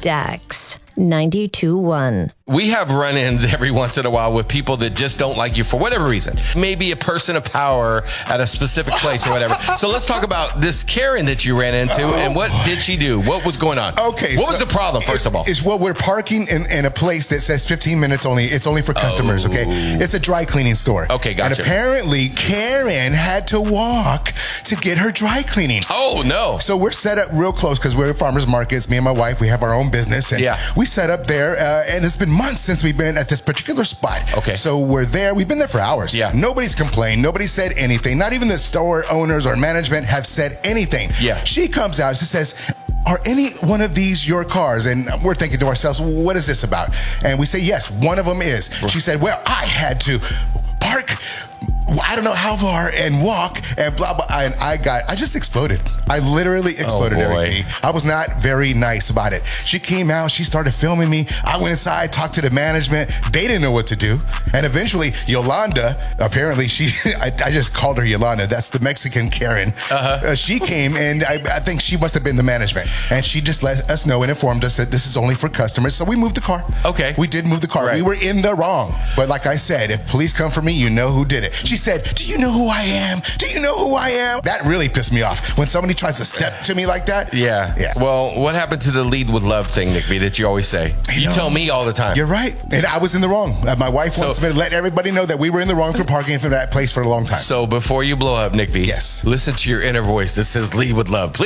Stax 92.1. We have run-ins every once in a while with people that just don't like you for whatever reason. Maybe a person of power at a specific place or whatever. So let's talk about this Karen that you ran into and what did she do? What was going on? Okay. What was the problem, first of all? We're parking in a place that says 15 minutes only. It's only for customers, okay? It's a dry cleaning store. Okay, gotcha. And apparently Karen had to walk to get her dry cleaning. Oh, no. So we're set up real close because we're at farmers markets. Me and my wife, we have our own business. And we set up there and it's been months since we've been at this particular spot. Okay. So we're there. We've been there for hours. Yeah. Nobody's complained. Nobody said anything. Not even the store owners or management have said anything. Yeah. She comes out. She says, are any one of these your cars? And we're thinking to ourselves, what is this about? And we say, yes, one of them is. She said, well, I had to park, I don't know how far, and walk, and blah, blah. And I just exploded. I literally exploded, Eric V. I was not very nice about it. She came out, she started filming me. I went inside, talked to the management. They didn't know what to do. And eventually, Yolanda, apparently I just called her Yolanda. That's the Mexican Karen. She came, and I think she must have been the management. And she just let us know and informed us that this is only for customers. So we moved the car. Okay. We did move the car. Right. We were in the wrong. But like I said, if police come for me, you know who did it. She said, do you know who I am? Do you know who I am? That really pissed me off. When somebody tries to step to me like that. Yeah. Well, what happened to the lead with love thing, Nick V, that you always say? You tell me all the time. You're right. And I was in the wrong. My wife wants me to let everybody know that we were in the wrong for parking for that place for a long time. So before you blow up, Nick V, yes, listen to your inner voice that says lead with love. Please.